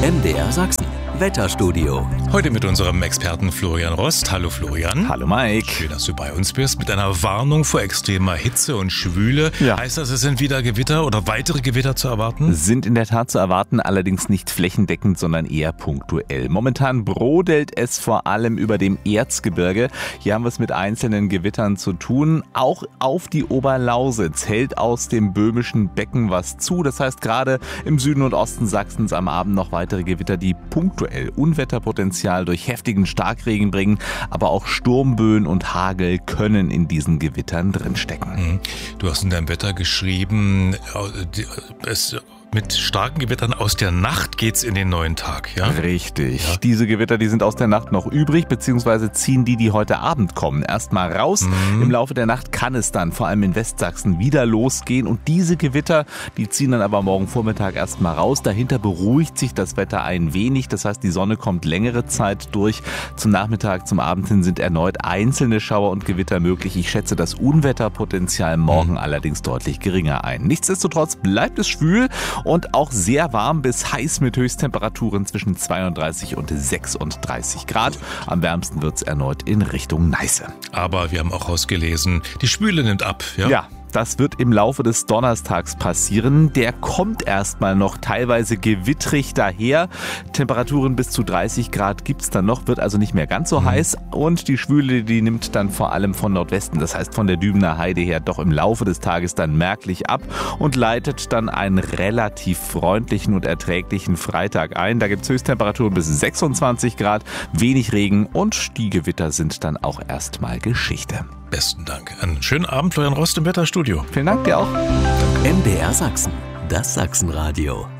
MDR Sachsen. Wetterstudio. Heute mit unserem Experten Florian Rost. Hallo Florian. Hallo Mike. Schön, dass du bei uns bist mit einer Warnung vor extremer Hitze und Schwüle. Ja. Heißt das, es sind wieder Gewitter oder weitere Gewitter zu erwarten? Sind in der Tat zu erwarten, allerdings nicht flächendeckend, sondern eher punktuell. Momentan brodelt es vor allem über dem Erzgebirge. Hier haben wir es mit einzelnen Gewittern zu tun. Auch auf die Oberlausitz hält aus dem böhmischen Becken was zu. Das heißt, gerade im Süden und Osten Sachsens am Abend noch weitere Gewitter, die punktuell Unwetterpotenzial durch heftigen Starkregen bringen. Aber auch Sturmböen und Hagel können in diesen Gewittern drinstecken. Du hast in deinem Wetter geschrieben, mit starken Gewittern aus der Nacht geht's in den neuen Tag, ja? Richtig. Ja. Diese Gewitter, die sind aus der Nacht noch übrig, beziehungsweise ziehen die heute Abend kommen, erstmal raus. Im Laufe der Nacht kann es dann vor allem in Westsachsen wieder losgehen und diese Gewitter, die ziehen dann aber morgen Vormittag erstmal raus. Dahinter beruhigt sich das Wetter ein wenig, das heißt, die Sonne kommt längere Zeit durch. Zum Nachmittag, zum Abend hin sind erneut einzelne Schauer und Gewitter möglich. Ich schätze das Unwetterpotenzial morgen allerdings deutlich geringer ein. Nichtsdestotrotz bleibt es schwül und auch sehr warm bis heiß mit Höchsttemperaturen zwischen 32 und 36 Grad. Am wärmsten wird es erneut in Richtung Neiße. Aber wir haben auch rausgelesen, die Schwüle nimmt ab, ja? Ja. Das wird im Laufe des Donnerstags passieren. Der kommt erstmal noch teilweise gewittrig daher. Temperaturen bis zu 30 Grad gibt es dann noch, wird also nicht mehr ganz so heiß. Und die Schwüle, die nimmt dann vor allem von Nordwesten, das heißt von der Dübener Heide her, doch im Laufe des Tages dann merklich ab und leitet dann einen relativ freundlichen und erträglichen Freitag ein. Da gibt es Höchsttemperaturen bis 26 Grad, wenig Regen und die Gewitter sind dann auch erstmal Geschichte. Besten Dank. Einen schönen Abend, Florian Rost im Wetterstudio. Vielen Dank dir auch. MDR Sachsen. Das Sachsenradio.